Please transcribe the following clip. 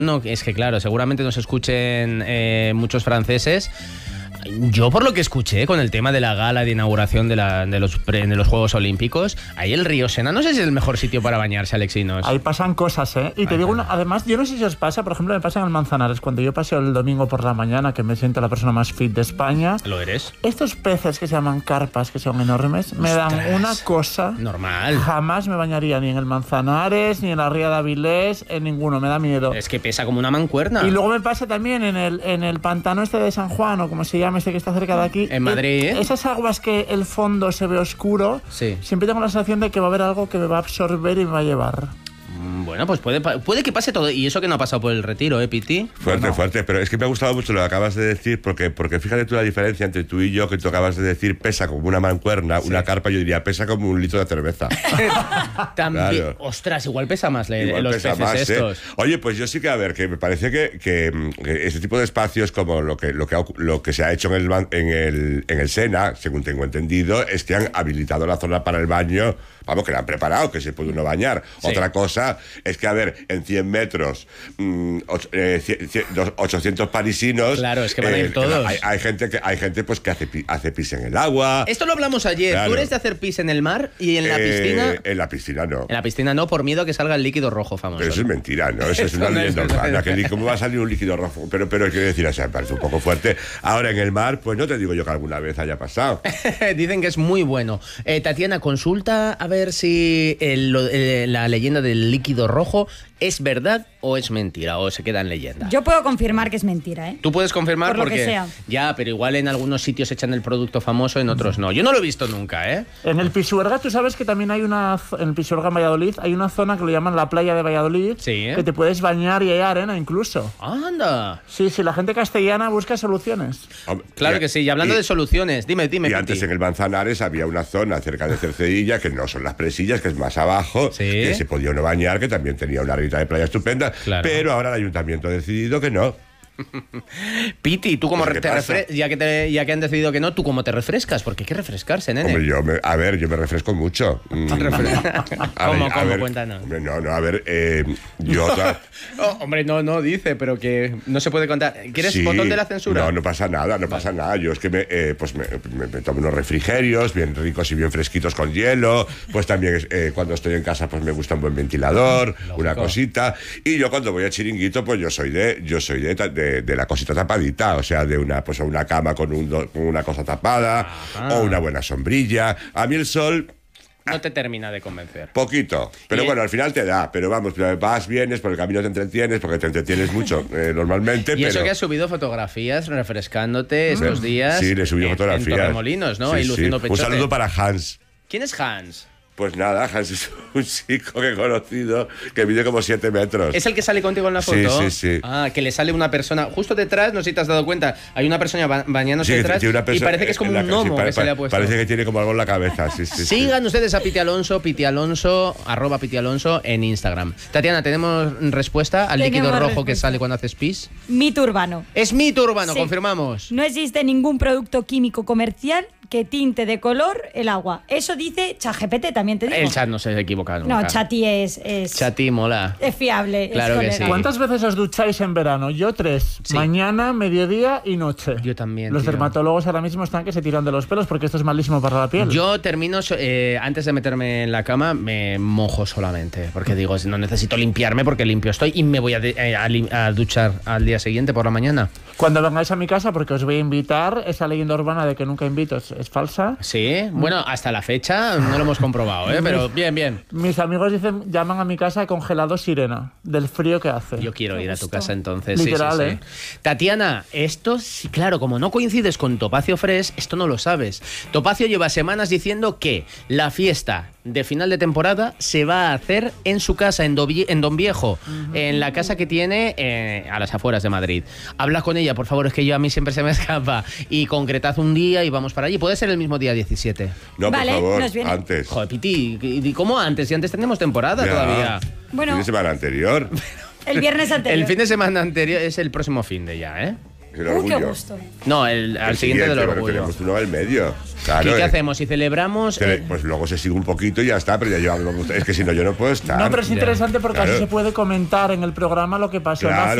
No, es que claro, seguramente nos escuchen muchos franceses. Yo, por lo que escuché con el tema de la gala de inauguración de los Juegos Olímpicos, ahí el río Sena no sé si es el mejor sitio para bañarse, Alexinos. Ahí pasan cosas, ¿eh? Y te digo, además, yo no sé si os pasa, por ejemplo, me pasa en el Manzanares, cuando yo paseo el domingo por la mañana, que me siento la persona más fit de España. ¿Lo eres? Estos peces que se llaman carpas, que son enormes, me dan una cosa... Normal. Jamás me bañaría ni en el Manzanares, ni en la Ría de Avilés, en ninguno, me da miedo. Es que pesa como una mancuerna. Y luego me pasa también en el pantano este de San Juan, o como se llama, este que está cerca de aquí. En Madrid, ¿eh? Esas aguas que el fondo se ve oscuro, sí. Siempre tengo la sensación de que va a haber algo que me va a absorber y me va a llevar. Bueno, pues puede que pase todo. Y eso que no ha pasado por el retiro, ¿eh, Piti? Fuerte. Pero es que me ha gustado mucho lo que acabas de decir, porque fíjate tú la diferencia entre tú y yo, que tú acabas de decir pesa como una mancuerna, sí. Una carpa, yo diría pesa como un litro de cerveza. También, claro. Ostras, igual pesa más los pesa peces más, estos. Oye, pues yo sí que, a ver, que me parece que este tipo de espacios como lo que se ha hecho en el Sena, según tengo entendido, es que han habilitado la zona para el baño. Vamos, que la han preparado, que se puede uno bañar. Sí. Otra cosa es que, a ver, en 100 metros, 800 parisinos... Claro, es que van a ir todos. Hay gente pues que hace pis en el agua. Esto lo hablamos ayer. Claro. ¿Tú eres de hacer pis en el mar y en la piscina? En la piscina no. En la piscina no, por miedo a que salga el líquido rojo famoso. Pero eso es mentira, ¿no? Eso es una leyenda urbana. ¿Cómo va a salir un líquido rojo? Pero quiero decir, o sea, me parece un poco fuerte. Ahora, en el mar, pues no te digo yo que alguna vez haya pasado. Dicen que es muy bueno. Tatiana, consulta a ver si la leyenda del líquido rojo es verdad o es mentira, o se queda en leyenda. Yo puedo confirmar que es mentira, ¿eh? Tú puedes confirmar por lo porque que sea. Ya, pero igual en algunos sitios echan el producto famoso, en otros no. Yo no lo he visto nunca, ¿eh? En el Pisuerga, tú sabes que también hay en el Pisuerga en Valladolid, hay una zona que lo llaman la playa de Valladolid, sí, ¿eh? Que te puedes bañar y hay arena incluso. ¡Anda! Sí, la gente castellana busca soluciones. Claro que sí, y hablando de soluciones, dime. Y antes en el Manzanares había una zona cerca de Cercedilla, que no son las Presillas, que es más abajo, ¿sí? Que se podía uno bañar, que también tenía una rita de playa estupenda, claro. Pero ahora el ayuntamiento ha decidido que no. Piti, ¿tú cómo ya que han decidido que no, ¿tú cómo te refrescas? Porque hay que refrescarse, nene. Hombre, yo me refresco mucho. ¿Cómo? Cuéntanos. Hombre, a ver, yo... hombre, no dice, pero que no se puede contar. ¿Quieres botón de la censura? No pasa nada. Yo es que me tomo unos refrigerios bien ricos y bien fresquitos con hielo. Pues también cuando estoy en casa pues me gusta un buen ventilador, una cosita. Y yo cuando voy a chiringuito pues yo soy de la cosita tapadita, o sea, de una cama con una cosa tapada. Ajá. O una buena sombrilla. A mí el sol... No te termina de convencer. Poquito. Pero bueno, al final te da. Pero vamos, vas, vienes, por el camino te entretienes, porque te entretienes mucho normalmente. Y eso que has subido fotografías refrescándote estos días. Sí, le subí fotografías. En Torremolinos, ¿no? Ahí luciendo pechote. Un saludo para Hans. ¿Quién es Hans? Pues nada, Hans es un chico que he conocido que mide como 7 metros. ¿Es el que sale contigo en la foto? Sí. Ah, que le sale una persona justo detrás, no sé si te has dado cuenta, hay una persona bañándose detrás y parece que es como un gnomo que se le ha puesto. Parece que tiene como algo en la cabeza, sí. Sigan ustedes a Piti Alonso, @Piti Alonso en Instagram. Tatiana, ¿tenemos respuesta al líquido rojo que sale cuando haces pis? Mito urbano. Es mito urbano, sí. Confirmamos. No existe ningún producto químico comercial que tinte de color el agua. Eso dice ChatGPT, también te digo. El chat no se equivoca nunca. No, Chati es... Chati mola. Es fiable. Claro que sí. ¿Cuántas veces os ducháis en verano? Yo 3. Sí. Mañana, mediodía y noche. Yo también. Los dermatólogos ahora mismo están que se tiran de los pelos porque esto es malísimo para la piel. Yo termino, antes de meterme en la cama, me mojo solamente. Porque digo, no necesito limpiarme porque limpio estoy y me voy a duchar al día siguiente por la mañana. Cuando vengáis a mi casa, porque os voy a invitar, esa leyenda urbana de que nunca invito es falsa. Sí, bueno, hasta la fecha no lo hemos comprobado, pero bien. Mis amigos llaman a mi casa congelado sirena, del frío que hace. Yo quiero ir a tu casa entonces. Literal, sí. Tatiana, esto, claro, como no coincides con Topacio Fresh, esto no lo sabes. Topacio lleva semanas diciendo que la fiesta de final de temporada se va a hacer en su casa, en Don Viejo, en la casa que tiene a las afueras de Madrid. Habla con ella, por favor, es que a mí siempre se me escapa. Y concretad un día y vamos para allí. ¿Puede ser el mismo día 17? No, vale, por favor, antes. Joder, Piti, ¿cómo antes? Si antes tenemos temporada todavía. Bueno, fin de semana anterior. El viernes anterior. El fin de semana anterior es el próximo fin de ya, ¿eh? El Qué orgullo. gusto. No, al siguiente del bueno, orgullo. tenemos uno en el medio. Claro, ¿Y qué hacemos? Si celebramos... Pues luego se sigue un poquito y ya está, pero ya llevamos. Es que si no, yo no puedo estar. No, pero es interesante porque Claro. así se puede comentar en el programa lo que pasó en la Claro.